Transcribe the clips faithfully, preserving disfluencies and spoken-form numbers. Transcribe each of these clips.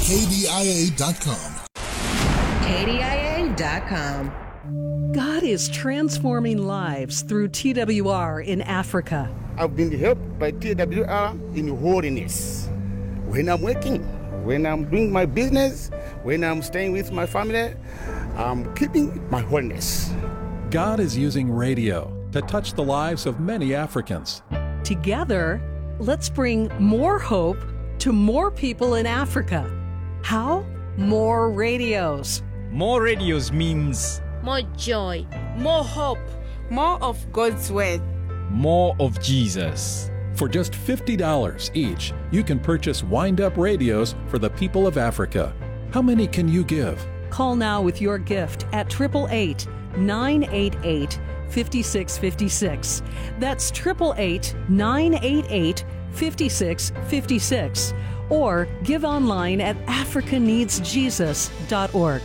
K D I A dot com. K D I A dot com. God is transforming lives through T W R in Africa. I've been helped by T W R in holiness. When I'm working, when I'm doing my business, when I'm staying with my family, I'm keeping my holiness. God is using radio to touch the lives of many Africans. Together, let's bring more hope to more people in Africa. How? More radios. More radios means more joy, more hope, more of God's word, more of Jesus. For just fifty dollars each, you can purchase wind-up radios for the people of Africa. How many can you give? Call now with your gift at eight eight eight, nine eight eight, five six five six. That's eight eight eight, nine eight eight, five six five six. Or give online at africa needs jesus dot org.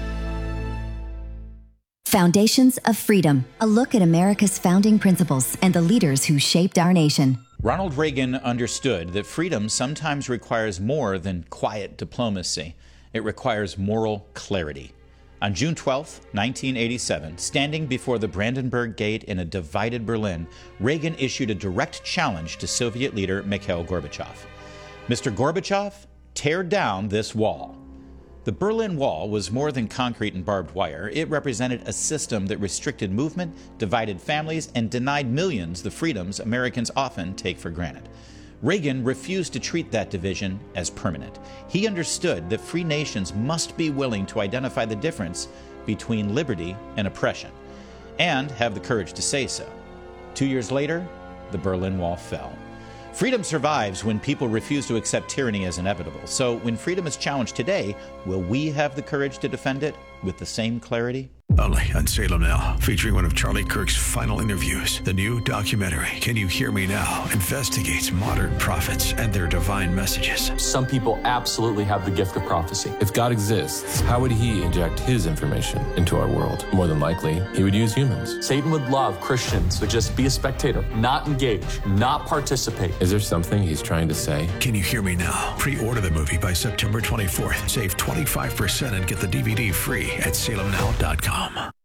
Foundations of Freedom, a look at America's founding principles and the leaders who shaped our nation. Ronald Reagan understood that freedom sometimes requires more than quiet diplomacy. It requires moral clarity. On June twelfth, nineteen eighty-seven, standing before the Brandenburg Gate in a divided Berlin, Reagan issued a direct challenge to Soviet leader Mikhail Gorbachev. Mister Gorbachev, tear down this wall. The Berlin Wall was more than concrete and barbed wire. It represented a system that restricted movement, divided families, and denied millions the freedoms Americans often take for granted. Reagan refused to treat that division as permanent. He understood that free nations must be willing to identify the difference between liberty and oppression, and have the courage to say so. Two years later, the Berlin Wall fell. Freedom survives when people refuse to accept tyranny as inevitable. So when freedom is challenged today, will we have the courage to defend it with the same clarity? Only on Salem Now, featuring one of Charlie Kirk's final interviews. The new documentary, Can You Hear Me Now?, investigates modern prophets and their divine messages. Some people absolutely have the gift of prophecy. If God exists, how would he inject his information into our world? More than likely, he would use humans. Satan would love Christians to just be a spectator, not engage, not participate. Is there something he's trying to say? Can You Hear Me Now? Pre-order the movie by September twenty-fourth. Save twenty-five percent and get the D V D free at salem now dot com.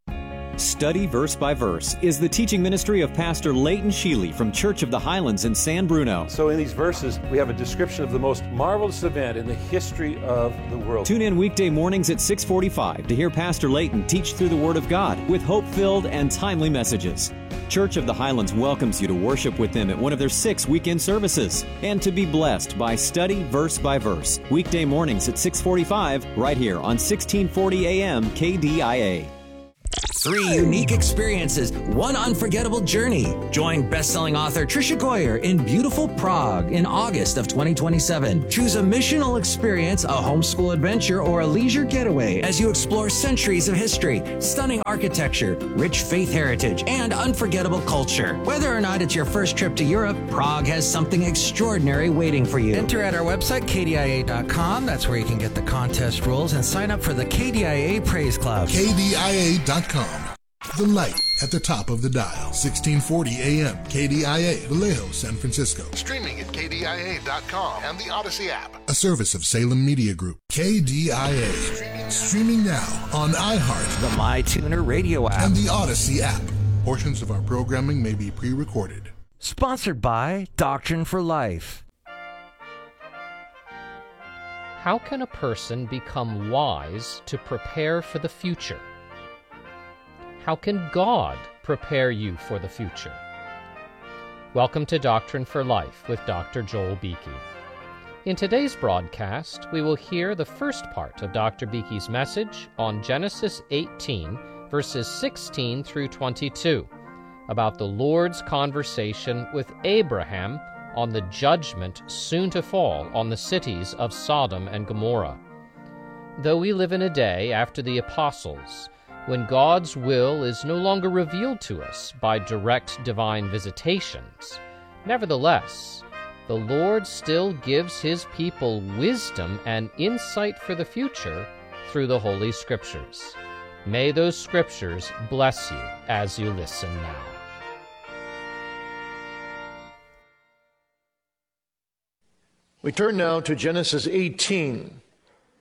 Study Verse by Verse is the teaching ministry of Pastor Leighton Sheely from Church of the Highlands in San Bruno. So in these verses, we have a description of the most marvelous event in the history of the world. Tune in weekday mornings at six forty-five to hear Pastor Leighton teach through the Word of God with hope-filled and timely messages. Church of the Highlands welcomes you to worship with them at one of their six weekend services and to be blessed by Study Verse by Verse, weekday mornings at six forty-five right here on sixteen forty A M K D I A. Three unique experiences, one unforgettable journey. Join best-selling author Tricia Goyer in beautiful Prague in August of twenty twenty-seven. Choose a missional experience, a homeschool adventure, or a leisure getaway as you explore centuries of history, stunning architecture, rich faith heritage, and unforgettable culture. Whether or not it's your first trip to Europe, Prague has something extraordinary waiting for you. Enter at our website, K D I A dot com. That's where you can get the contest rules and sign up for the K D I A Praise Club. K D I A dot com. The light at the top of the dial. sixteen forty A M K D I A, Vallejo, San Francisco. Streaming at K D I A dot com and the Odyssey app. A service of Salem Media Group. K D I A. Streaming, Streaming now on iHeart, the MyTuner radio app, and the Odyssey app. Portions of our programming may be pre-recorded. Sponsored by Doctrine for Life. How can a person become wise to prepare for the future? How can God prepare you for the future? Welcome to Doctrine for Life with Doctor Joel Beeke. In today's broadcast, we will hear the first part of Doctor Beeke's message on Genesis eighteen, verses sixteen through twenty-two, about the Lord's conversation with Abraham on the judgment soon to fall on the cities of Sodom and Gomorrah. Though we live in a day after the apostles, when God's will is no longer revealed to us by direct divine visitations, nevertheless, the Lord still gives His people wisdom and insight for the future through the Holy Scriptures. May those Scriptures bless you as you listen now. We turn now to Genesis eighteen.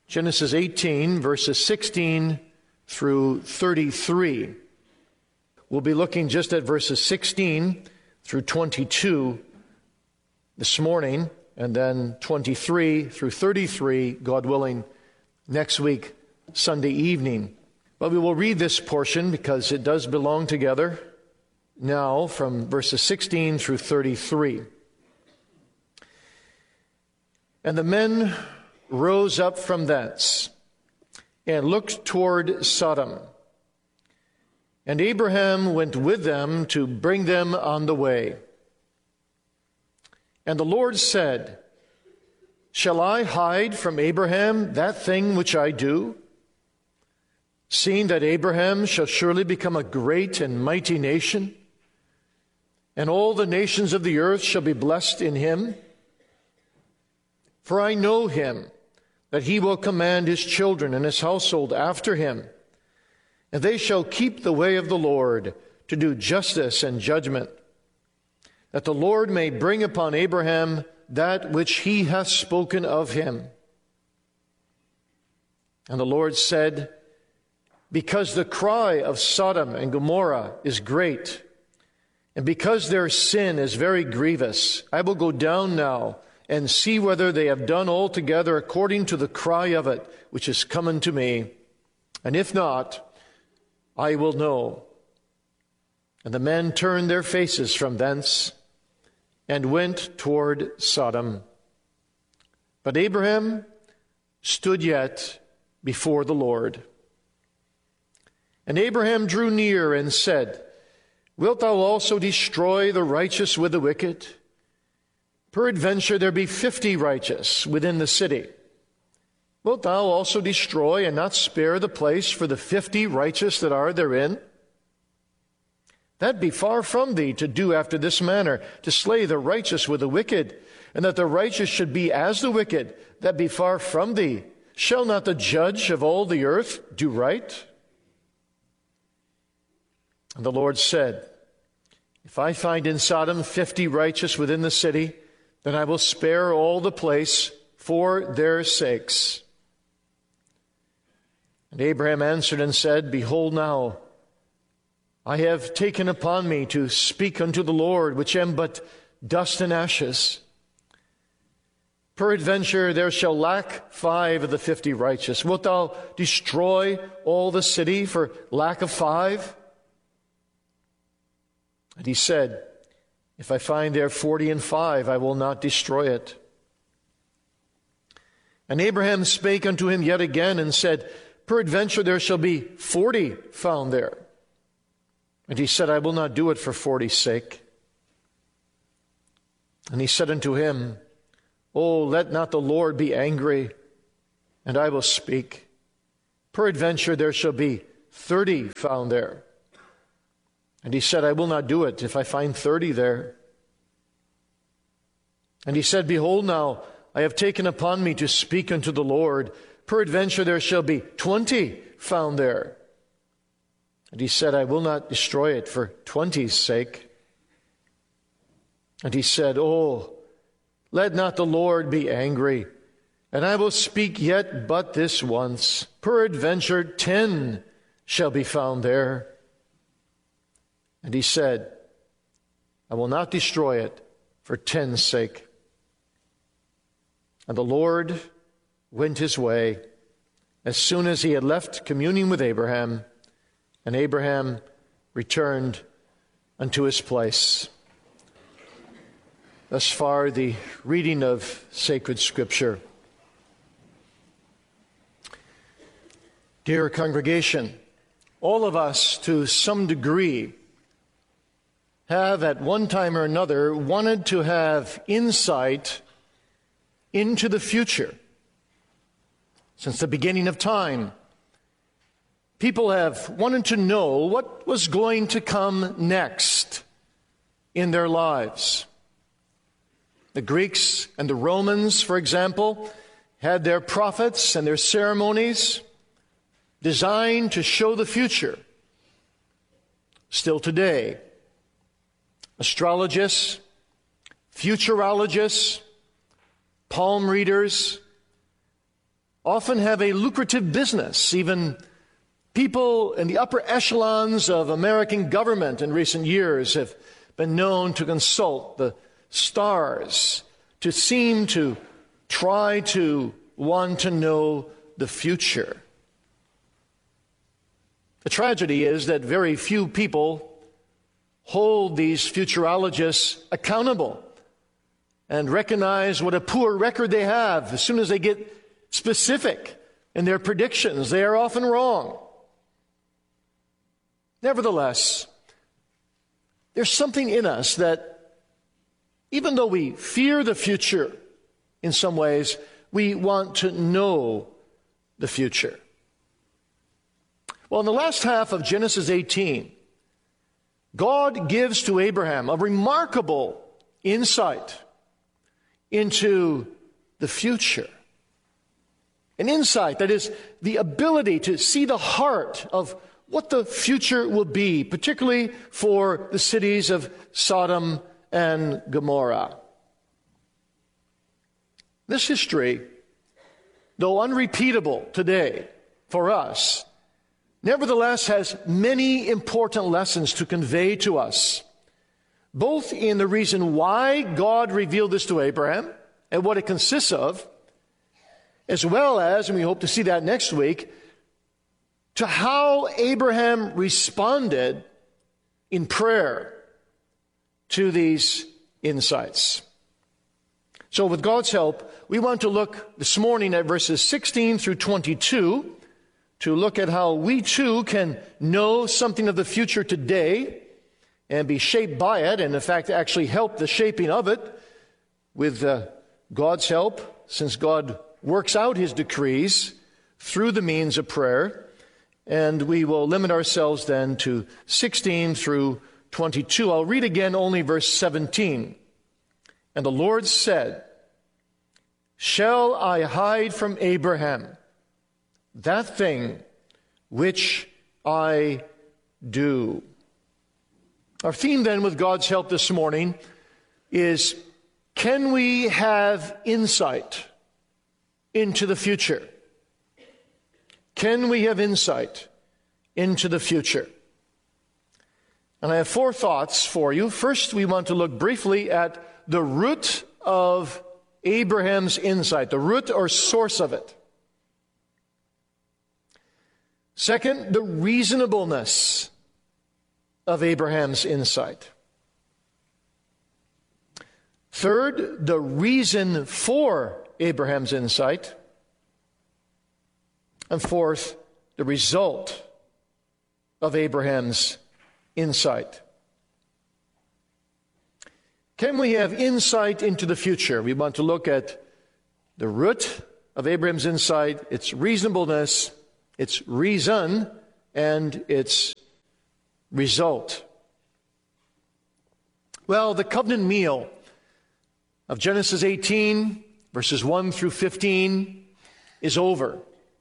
Genesis eighteen, verses sixteen through thirty-three. We'll be looking just at verses sixteen through twenty-two this morning, and then twenty-three through thirty-three, God willing, next week, Sunday evening. But we will read this portion because it does belong together now from verses sixteen through thirty-three. And the men rose up from thence and looked toward Sodom. And Abraham went with them to bring them on the way. And the Lord said, Shall I hide from Abraham that thing which I do? Seeing that Abraham shall surely become a great and mighty nation, and all the nations of the earth shall be blessed in him. For I know him, that he will command his children and his household after him, and they shall keep the way of the Lord to do justice and judgment, that the Lord may bring upon Abraham that which he hath spoken of him. And the Lord said, Because the cry of Sodom and Gomorrah is great, and because their sin is very grievous, I will go down now and see whether they have done altogether according to the cry of it, which is come unto me. And if not, I will know. And the men turned their faces from thence and went toward Sodom. But Abraham stood yet before the Lord. And Abraham drew near and said, Wilt thou also destroy the righteous with the wicked? Peradventure there be fifty righteous within the city. Wilt thou also destroy and not spare the place for the fifty righteous that are therein? That be far from thee to do after this manner, to slay the righteous with the wicked, and that the righteous should be as the wicked. That be far from thee. Shall not the judge of all the earth do right? And the Lord said, If I find in Sodom fifty righteous within the city, then I will spare all the place for their sakes. And Abraham answered and said, Behold now, I have taken upon me to speak unto the Lord, which am but dust and ashes. Peradventure there shall lack five of the fifty righteous. Wilt thou destroy all the city for lack of five? And he said, If I find there forty and five, I will not destroy it. And Abraham spake unto him yet again and said, Peradventure there shall be forty found there. And he said, I will not do it for forty's sake. And he said unto him, Oh, let not the Lord be angry, and I will speak. Peradventure there shall be thirty found there. And he said, I will not do it if I find thirty there. And he said, Behold now, I have taken upon me to speak unto the Lord. Peradventure there shall be twenty found there. And he said, I will not destroy it for twenty's sake. And he said, Oh, let not the Lord be angry, and I will speak yet but this once. Peradventure ten shall be found there. And he said, I will not destroy it for ten's sake. And the Lord went his way as soon as he had left communing with Abraham, and Abraham returned unto his place. Thus far, the reading of sacred Scripture. Dear congregation, all of us, to some degree, have at one time or another wanted to have insight into the future. Since the beginning of time, people have wanted to know what was going to come next in their lives. The Greeks and the Romans, for example, had their prophets and their ceremonies designed to show the future. Still today, astrologists, futurologists, palm readers often have a lucrative business. Even people in the upper echelons of American government in recent years have been known to consult the stars, to seem to try to want to know the future. The tragedy is that very few people hold these futurologists accountable and recognize what a poor record they have. As soon as they get specific in their predictions, they are often wrong. Nevertheless, there's something in us that, even though we fear the future in some ways, we want to know the future. Well, in the last half of Genesis eighteen, God gives to Abraham a remarkable insight into the future. An insight that is the ability to see the heart of what the future will be, particularly for the cities of Sodom and Gomorrah. This history, though unrepeatable today for us, nevertheless has many important lessons to convey to us, both in the reason why God revealed this to Abraham and what it consists of, as well as, and we hope to see that next week, to how Abraham responded in prayer to these insights. So with God's help, we want to look this morning at verses sixteen through twenty-two, to look at how we too can know something of the future today and be shaped by it, and in fact actually help the shaping of it with uh, God's help, since God works out his decrees through the means of prayer. And we will limit ourselves then to sixteen through twenty-two. I'll read again only verse seventeen. And the Lord said, "Shall I hide from Abraham that thing which I do?" Our theme then, with God's help this morning, is, can we have insight into the future? Can we have insight into the future? And I have four thoughts for you. First, we want to look briefly at the root of Abraham's insight, the root or source of it. Second, the reasonableness of Abraham's insight. Third, the reason for Abraham's insight. And fourth, the result of Abraham's insight. Can we have insight into the future? We want to look at the root of Abraham's insight, its reasonableness, its reason, and its result. Well, the covenant meal of Genesis eighteen, verses one through fifteen, is over.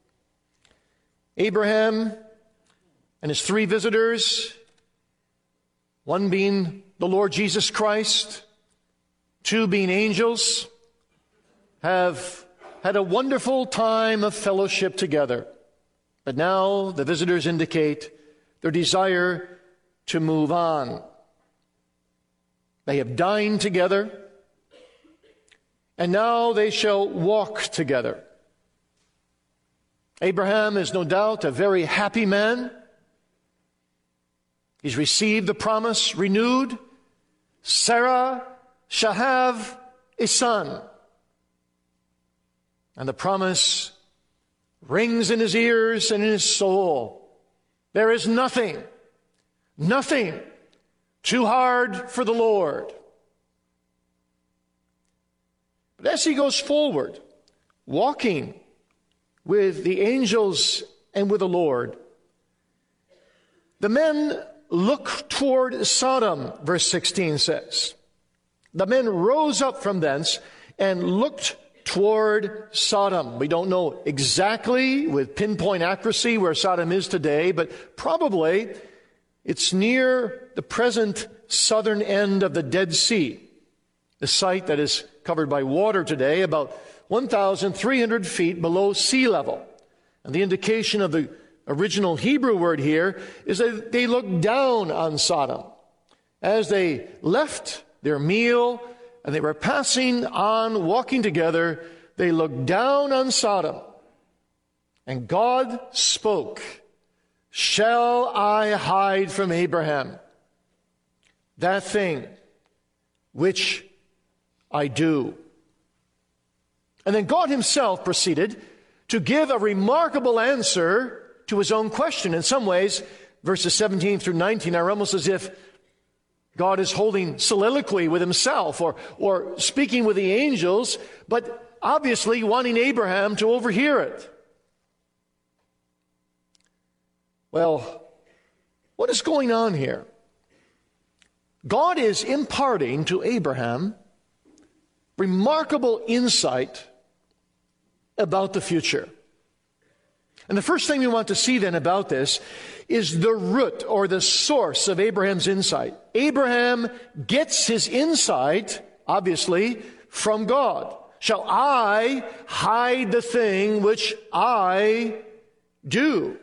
Abraham and his three visitors, one being the Lord Jesus Christ, two being angels, have had a wonderful time of fellowship together. But now the visitors indicate their desire to move on. They have dined together, and now they shall walk together. Abraham is no doubt a very happy man. He's received the promise renewed. Sarah shall have a son. And the promise rings in his ears and in his soul. There is nothing, nothing too hard for the Lord. But as he goes forward, walking with the angels and with the Lord, the men look toward Sodom, verse sixteen says. The men rose up from thence and looked toward Sodom. We don't know exactly with pinpoint accuracy where Sodom is today, but probably it's near the present southern end of the Dead Sea, the site that is covered by water today, about one thousand three hundred feet below sea level. And the indication of the original Hebrew word here is that they looked down on Sodom. As they left their meal and they were passing on, walking together, they looked down on Sodom. And God spoke, "Shall I hide from Abraham that thing which I do?" And then God himself proceeded to give a remarkable answer to his own question. In some ways, verses seventeen through nineteen are almost as if God is holding soliloquy with himself or, or speaking with the angels, but obviously wanting Abraham to overhear it. Well, what is going on here? God is imparting to Abraham remarkable insight about the future. And the first thing we want to see then about this is the root or the source of Abraham's insight. Abraham gets his insight, obviously, from God. Shall I hide the thing which I do?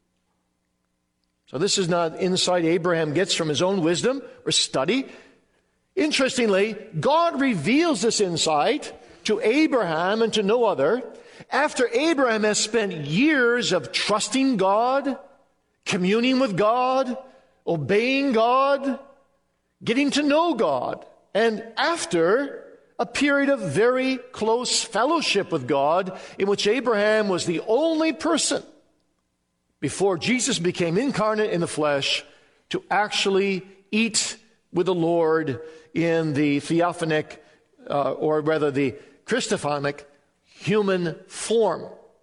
So this is not insight Abraham gets from his own wisdom or study. Interestingly, God reveals this insight to Abraham and to no other after Abraham has spent years of trusting God, communing with God, obeying God, getting to know God, and after a period of very close fellowship with God in which Abraham was the only person before Jesus became incarnate in the flesh to actually eat with the Lord in the theophanic, uh, or rather the Christophanic human form.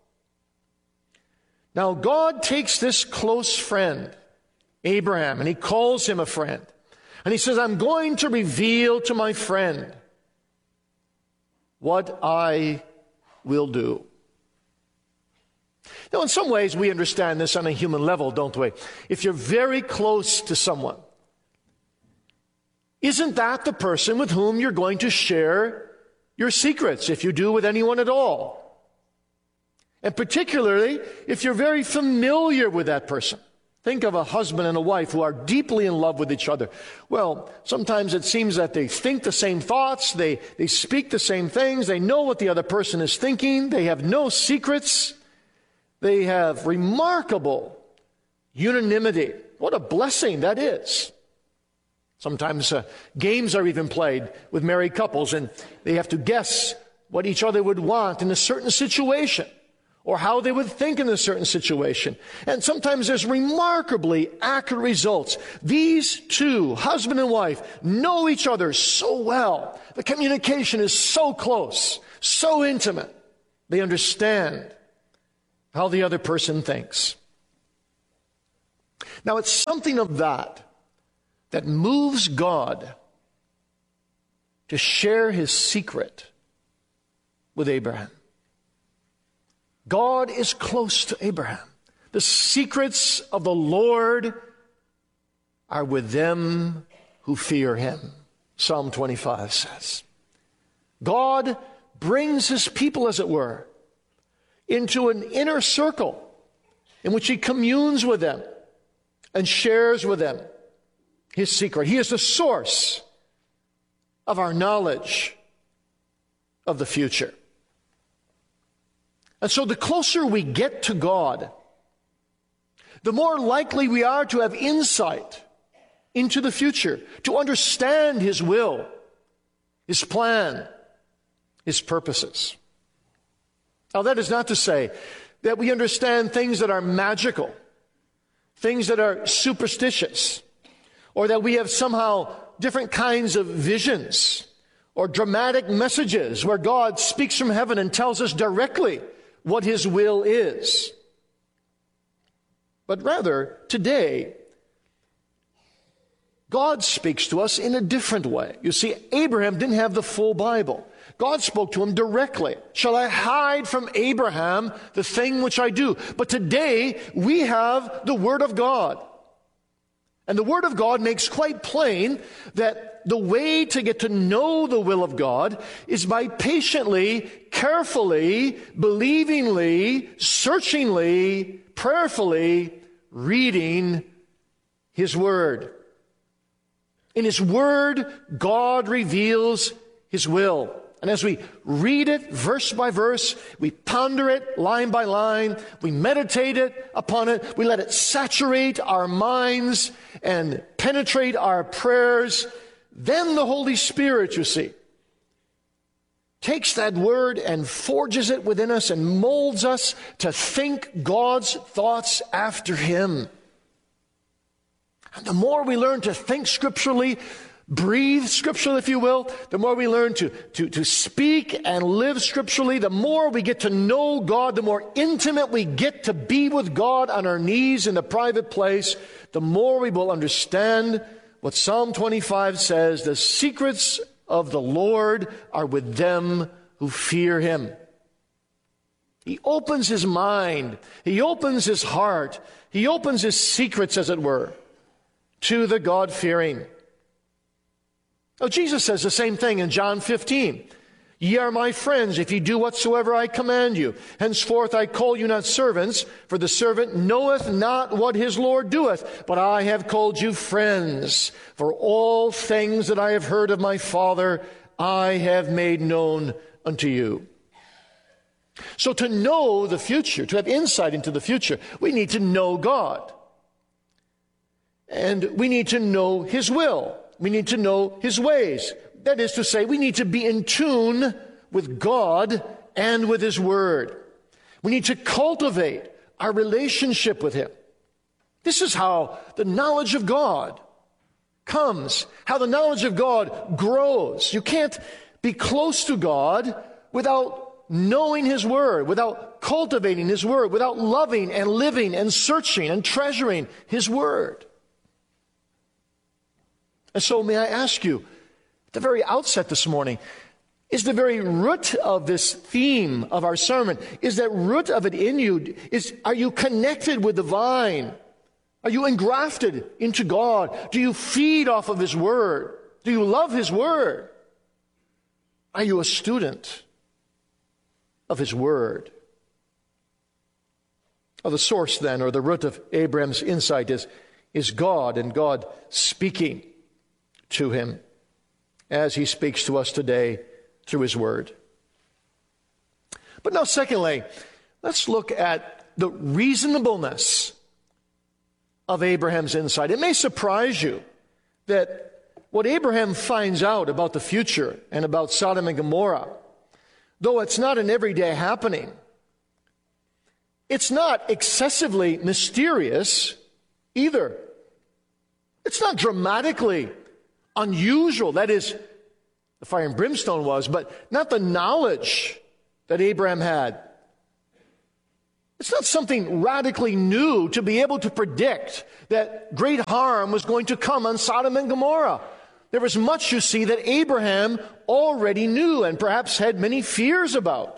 Now God takes this close friend, Abraham, and he calls him a friend. And he says, I'm going to reveal to my friend what I will do. Now, in some ways, we understand this on a human level, don't we? If you're very close to someone, isn't that the person with whom you're going to share your secrets, if you do with anyone at all? And particularly, if you're very familiar with that person. Think of a husband and a wife who are deeply in love with each other. Well, sometimes it seems that they think the same thoughts, they, they speak the same things, they know what the other person is thinking, they have no secrets, they have remarkable unanimity. What a blessing that is. Sometimes uh, games are even played with married couples, and they have to guess what each other would want in a certain situation, or how they would think in a certain situation. And sometimes there's remarkably accurate results. These two, husband and wife, know each other so well. The communication is so close, so intimate. They understand how the other person thinks. Now, it's something of that that moves God to share his secret with Abraham. God is close to Abraham. The secrets of the Lord are with them who fear him, Psalm twenty-five says. God brings his people, as it were, into an inner circle in which he communes with them and shares with them his secret. He is the source of our knowledge of the future. And so the closer we get to God, the more likely we are to have insight into the future, to understand his will, his plan, his purposes. Now, that is not to say that we understand things that are magical, things that are superstitious, or that we have somehow different kinds of visions or dramatic messages where God speaks from heaven and tells us directly what his will is. But rather, today, God speaks to us in a different way. You see, Abraham didn't have the full Bible. God spoke to him directly. Shall I hide from Abraham the thing which I do? But today, we have the Word of God. And the Word of God makes quite plain that the way to get to know the will of God is by patiently, carefully, believingly, searchingly, prayerfully reading His Word. In His Word, God reveals His will. And as we read it verse by verse, we ponder it line by line, we meditate it upon it, we let it saturate our minds and penetrate our prayers, then the Holy Spirit, you see, takes that word and forges it within us and molds us to think God's thoughts after Him. And the more we learn to think scripturally, breathe scripturally, if you will, the more we learn to, to, to speak and live scripturally, the more we get to know God, the more intimate we get to be with God on our knees in the private place, the more we will understand what Psalm twenty-five says, the secrets of the Lord are with them who fear Him. He opens His mind, He opens His heart, He opens His secrets, as it were, to the God-fearing. Oh, Jesus says the same thing in John fifteen. Ye are my friends if ye do whatsoever I command you. Henceforth I call you not servants, for the servant knoweth not what his Lord doeth. But I have called you friends, for all things that I have heard of my Father I have made known unto you. So to know the future, to have insight into the future, we need to know God. And we need to know His will. We need to know His ways. That is to say, we need to be in tune with God and with His Word. We need to cultivate our relationship with Him. This is how the knowledge of God comes, how the knowledge of God grows. You can't be close to God without knowing His Word, without cultivating His Word, without loving and living and searching and treasuring His Word. And so may I ask you, at the very outset this morning, is the very root of this theme of our sermon, is that root of it in you? Is, are you connected with the vine? Are you engrafted into God? Do you feed off of His Word? Do you love His Word? Are you a student of His Word? Well, the source then, or the root of Abraham's insight is, is God, and God speaking to him as He speaks to us today through His Word. But now, secondly, let's look at the reasonableness of Abraham's insight. It may surprise you that what Abraham finds out about the future and about Sodom and Gomorrah, though it's not an everyday happening, it's not excessively mysterious either. It's not dramatically unusual. That is, the fire and brimstone was, but not the knowledge that Abraham had. It's not something radically new to be able to predict that great harm was going to come on Sodom and Gomorrah. There was much, you see, that Abraham already knew and perhaps had many fears about.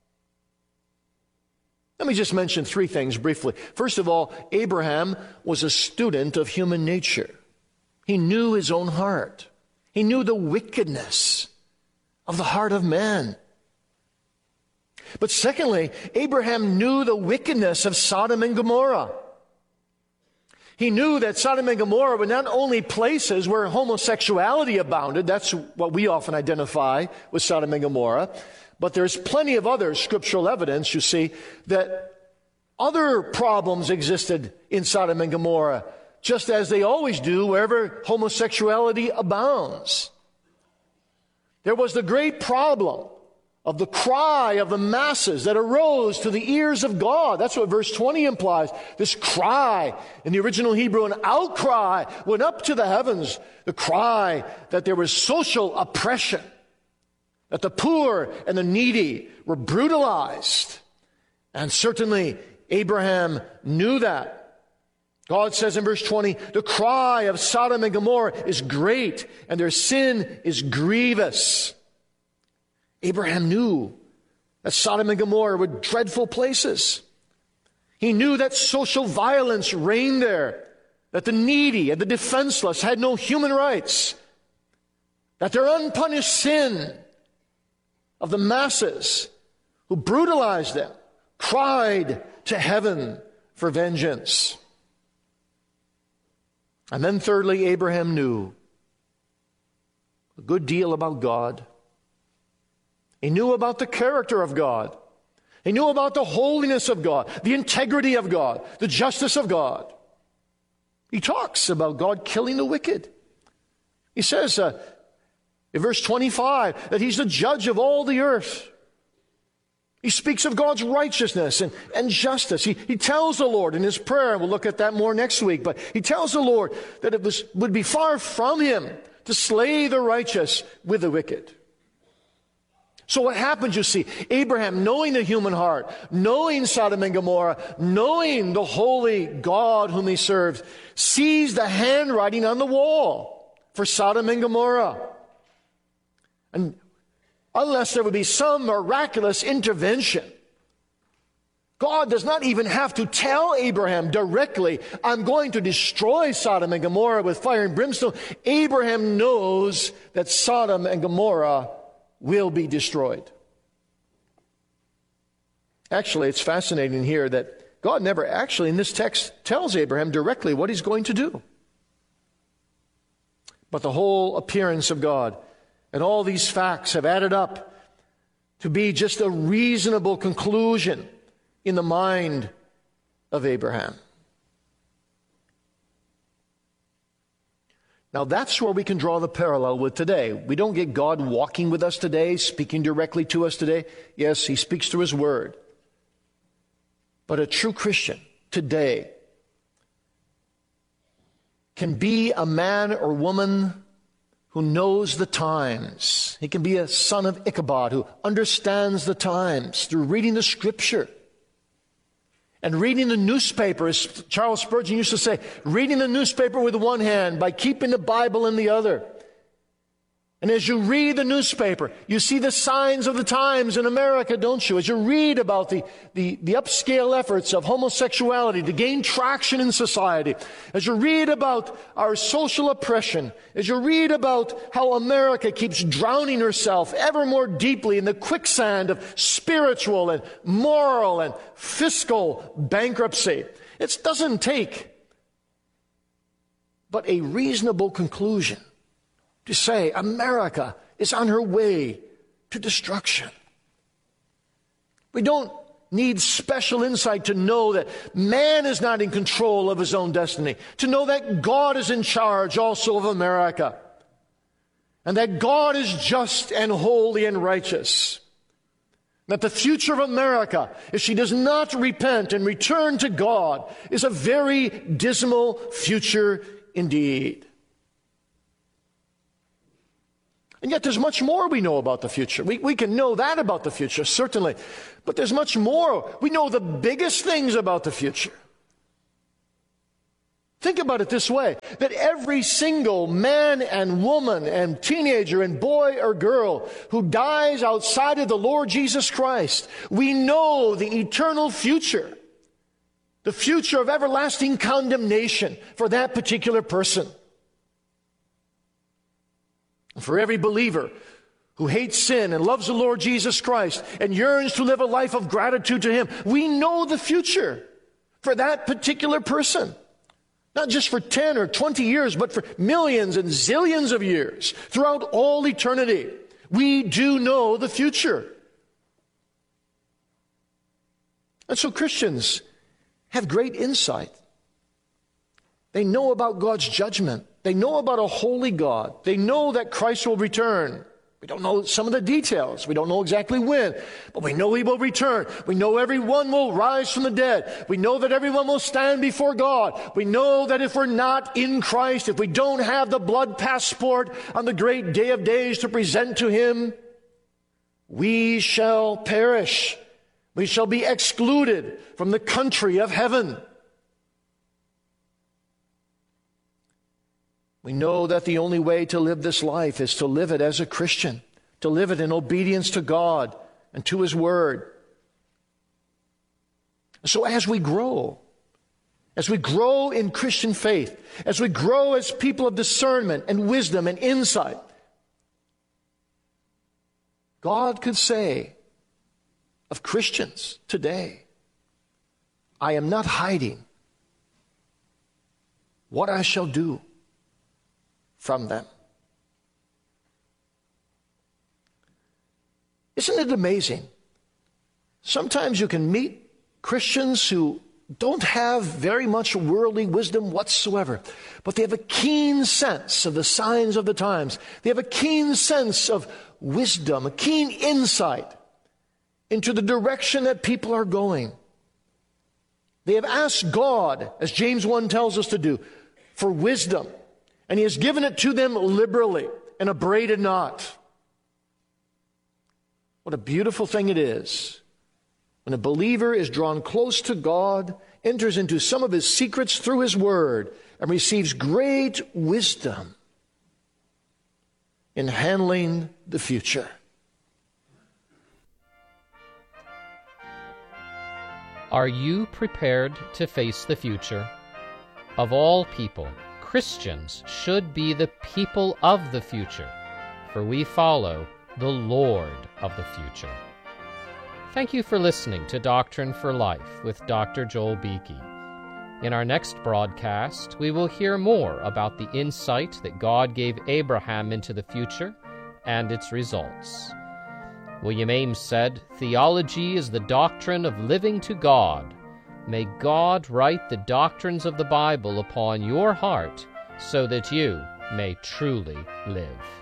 Let me just mention three things briefly. First of all, Abraham was a student of human nature. He knew his own heart. He knew the wickedness of the heart of man. But secondly, Abraham knew the wickedness of Sodom and Gomorrah. He knew that Sodom and Gomorrah were not only places where homosexuality abounded, that's what we often identify with Sodom and Gomorrah, but there's plenty of other scriptural evidence, you see, that other problems existed in Sodom and Gomorrah, just as they always do wherever homosexuality abounds. There was the great problem of the cry of the masses that arose to the ears of God. That's what verse twenty implies. This cry, in the original Hebrew, an outcry went up to the heavens. The cry that there was social oppression, that the poor and the needy were brutalized. And certainly Abraham knew that. God says in verse twenty, the cry of Sodom and Gomorrah is great, and their sin is grievous. Abraham knew that Sodom and Gomorrah were dreadful places. He knew that social violence reigned there. that the needy and the defenseless had no human rights, that their unpunished sin of the masses who brutalized them cried to heaven for vengeance. And then thirdly, Abraham knew a good deal about God. He knew about the character of God. He knew about the holiness of God, the integrity of God, the justice of God. He talks about God killing the wicked. He says uh, in verse twenty-five that he's the judge of all the earth. He speaks of God's righteousness and, and justice. He, he tells the Lord in his prayer, and we'll look at that more next week, but he tells the Lord that it was, would be far from him to slay the righteous with the wicked. So what happens, you see, Abraham, knowing the human heart, knowing Sodom and Gomorrah, knowing the holy God whom he serves, sees the handwriting on the wall for Sodom and Gomorrah. And unless there would be some miraculous intervention, God does not even have to tell Abraham directly, I'm going to destroy Sodom and Gomorrah with fire and brimstone. Abraham knows that Sodom and Gomorrah will be destroyed. Actually, it's fascinating here that God never actually in this text tells Abraham directly what he's going to do. But the whole appearance of God and all these facts have added up to be just a reasonable conclusion in the mind of Abraham. Now that's where we can draw the parallel with today. We don't get God walking with us today, speaking directly to us today. Yes, he speaks through his word. But a true Christian today can be a man or woman who knows the times. He can be a son of Ichabod who understands the times through reading the Scripture and reading the newspaper, as Charles Spurgeon used to say, reading the newspaper with one hand by keeping the Bible in the other. And as you read the newspaper, you see the signs of the times in America, don't you? As you read about the, the, the upscale efforts of homosexuality to gain traction in society, as you read about our social oppression, as you read about how America keeps drowning herself ever more deeply in the quicksand of spiritual and moral and fiscal bankruptcy, it doesn't take but a reasonable conclusion to say America is on her way to destruction. We don't need special insight to know that man is not in control of his own destiny, to know that God is in charge also of America, and that God is just and holy and righteous. That the future of America, if she does not repent and return to God, is a very dismal future indeed. And yet there's much more we know about the future. We, we can know that about the future, certainly. But there's much more. We know the biggest things about the future. Think about it this way, that every single man and woman and teenager and boy or girl who dies outside of the Lord Jesus Christ, we know the eternal future, the future of everlasting condemnation for that particular person. For every believer who hates sin and loves the Lord Jesus Christ and yearns to live a life of gratitude to him, we know the future for that particular person. Not just for ten or twenty years, but for millions and zillions of years throughout all eternity. We do know the future. And so Christians have great insight. They know about God's judgment. They know about a holy God. They know that Christ will return. We don't know some of the details. We don't know exactly when, but we know he will return. We know everyone will rise from the dead. We know that everyone will stand before God. We know that if we're not in Christ, if we don't have the blood passport on the great day of days to present to him, we shall perish. We shall be excluded from the country of heaven. We know that the only way to live this life is to live it as a Christian, to live it in obedience to God and to his word. So as we grow as we grow in Christian faith, as we grow as people of discernment and wisdom and insight, God could say of Christians today, I am not hiding what I shall do from them. Isn't it amazing? Sometimes you can meet Christians who don't have very much worldly wisdom whatsoever, but they have a keen sense of the signs of the times. They have a keen sense of wisdom, a keen insight into the direction that people are going. They have asked God, as James one tells us to do, for wisdom, and He has given it to them liberally and upbraided not. What a beautiful thing it is when a believer is drawn close to God, enters into some of His secrets through His Word, and receives great wisdom in handling the future. Are you prepared to face the future? Of all people, Christians should be the people of the future, for we follow the Lord of the future. Thank you for listening to Doctrine for Life with Doctor Joel Beeke. In our next broadcast, we will hear more about the insight that God gave Abraham into the future and its results. William Ames said, "Theology is the doctrine of living to God. May God write the doctrines of the Bible upon your heart so that you may truly live."